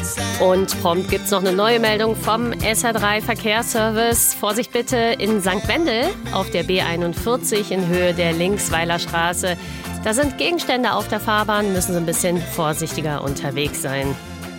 Und prompt gibt es noch eine neue Meldung vom SR3 Verkehrsservice. Vorsicht bitte in St. Wendel auf der B41 in Höhe der Linksweiler Straße. Da sind Gegenstände auf der Fahrbahn, müssen Sie ein bisschen vorsichtiger unterwegs sein.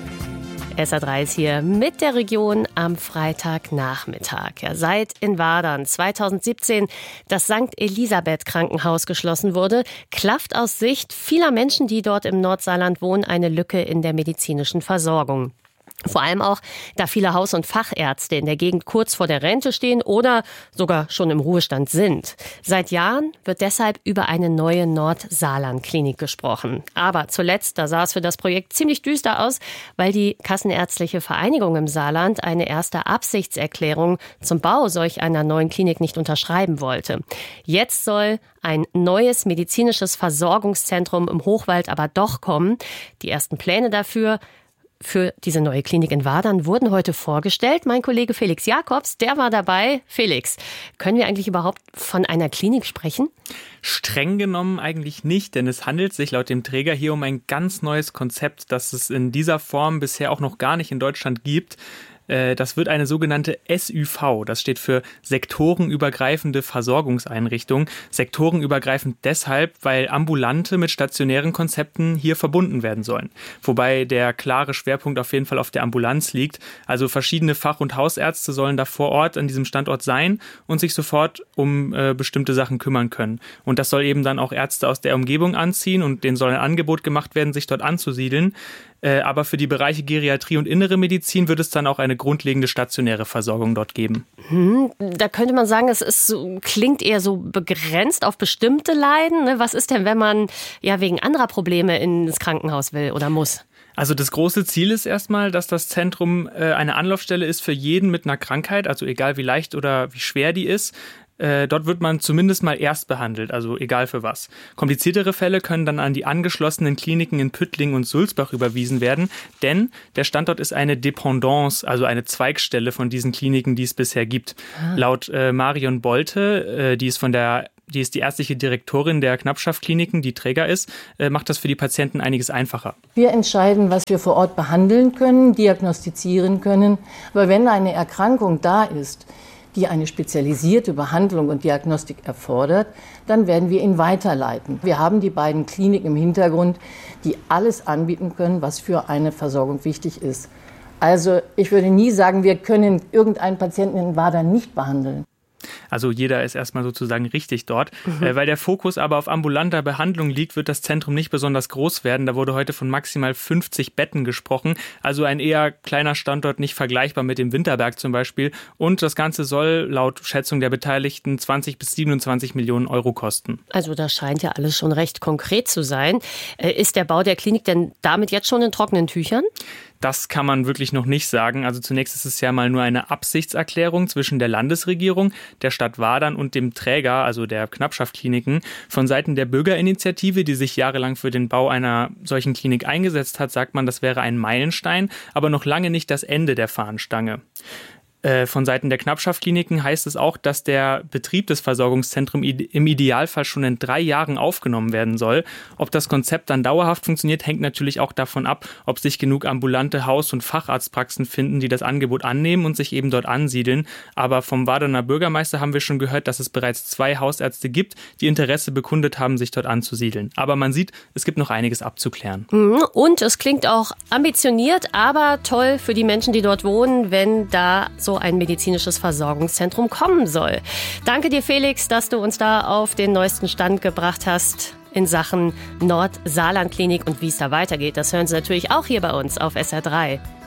SR3 ist hier mit der Region am Freitagnachmittag. Seit in Wadern 2017 das St. Elisabeth Krankenhaus geschlossen wurde, klafft aus Sicht vieler Menschen, die dort im Nordsaarland wohnen, eine Lücke in der medizinischen Versorgung. Vor allem auch, da viele Haus- und Fachärzte in der Gegend kurz vor der Rente stehen oder sogar schon im Ruhestand sind. Seit Jahren wird deshalb über eine neue Nordsaarland-Klinik gesprochen. Aber zuletzt, da sah es für das Projekt ziemlich düster aus, weil die Kassenärztliche Vereinigung im Saarland eine erste Absichtserklärung zum Bau solch einer neuen Klinik nicht unterschreiben wollte. Jetzt soll ein neues medizinisches Versorgungszentrum im Hochwald aber doch kommen. Die ersten Pläne dafür für diese neue Klinik in Wadern wurden heute vorgestellt. Mein Kollege Felix Jakobs, der war dabei. Felix, können wir eigentlich überhaupt von einer Klinik sprechen? Streng genommen eigentlich nicht, denn es handelt sich laut dem Träger hier um ein ganz neues Konzept, das es in dieser Form bisher auch noch gar nicht in Deutschland gibt. Das wird eine sogenannte SÜV, das steht für sektorenübergreifende Versorgungseinrichtung. Sektorenübergreifend deshalb, weil ambulante mit stationären Konzepten hier verbunden werden sollen. Wobei der klare Schwerpunkt auf jeden Fall auf der Ambulanz liegt. Also verschiedene Fach- und Hausärzte sollen da vor Ort an diesem Standort sein und sich sofort um bestimmte Sachen kümmern können. Und das soll eben dann auch Ärzte aus der Umgebung anziehen und denen soll ein Angebot gemacht werden, sich dort anzusiedeln. Aber für die Bereiche Geriatrie und Innere Medizin wird es dann auch eine grundlegende stationäre Versorgung dort geben. Da könnte man sagen, es ist so, klingt eher so begrenzt auf bestimmte Leiden. Ne? Was ist denn, wenn man ja wegen anderer Probleme ins Krankenhaus will oder muss? Also das große Ziel ist erstmal, dass das Zentrum eine Anlaufstelle ist für jeden mit einer Krankheit, also egal wie leicht oder wie schwer die ist. Dort wird man zumindest mal erst behandelt, also egal für was. Kompliziertere Fälle können dann an die angeschlossenen Kliniken in Püttlingen und Sulzbach überwiesen werden, denn der Standort ist eine Dependance, also eine Zweigstelle von diesen Kliniken, die es bisher gibt. Laut Marion Bolte, die ist die ärztliche Direktorin der Knappschaft-Kliniken, die Träger ist, macht das für die Patienten einiges einfacher. Wir entscheiden, was wir vor Ort behandeln können, diagnostizieren können. Aber wenn eine Erkrankung da ist, die eine spezialisierte Behandlung und Diagnostik erfordert, dann werden wir ihn weiterleiten. Wir haben die beiden Kliniken im Hintergrund, die alles anbieten können, was für eine Versorgung wichtig ist. Also ich würde nie sagen, wir können irgendeinen Patienten in Wadern nicht behandeln. Also jeder ist erstmal sozusagen richtig dort. Weil der Fokus aber auf ambulanter Behandlung liegt, wird das Zentrum nicht besonders groß werden. Da wurde heute von maximal 50 Betten gesprochen. Also ein eher kleiner Standort, nicht vergleichbar mit dem Winterberg zum Beispiel. Und das Ganze soll laut Schätzung der Beteiligten 20 bis 27 Millionen Euro kosten. Also das scheint ja alles schon recht konkret zu sein. Ist der Bau der Klinik denn damit jetzt schon in trockenen Tüchern? Das kann man wirklich noch nicht sagen. Also zunächst ist es ja mal nur eine Absichtserklärung zwischen der Landesregierung, der Stadt Wadern und dem Träger, also der Knappschaft-Kliniken. Von Seiten der Bürgerinitiative, die sich jahrelang für den Bau einer solchen Klinik eingesetzt hat, sagt man, das wäre ein Meilenstein, aber noch lange nicht das Ende der Fahnenstange. Von Seiten der Knappschaft-Kliniken heißt es auch, dass der Betrieb des Versorgungszentrums im Idealfall schon in 3 Jahren aufgenommen werden soll. Ob das Konzept dann dauerhaft funktioniert, hängt natürlich auch davon ab, ob sich genug ambulante Haus- und Facharztpraxen finden, die das Angebot annehmen und sich eben dort ansiedeln. Aber vom Wadener Bürgermeister haben wir schon gehört, dass es bereits 2 Hausärzte gibt, die Interesse bekundet haben, sich dort anzusiedeln. Aber man sieht, es gibt noch einiges abzuklären. Und es klingt auch ambitioniert, aber toll für die Menschen, die dort wohnen, wenn da so ein medizinisches Versorgungszentrum kommen soll. Danke dir, Felix, dass du uns da auf den neuesten Stand gebracht hast in Sachen Nordsaarland-Klinik und wie es da weitergeht. Das hören Sie natürlich auch hier bei uns auf SR3.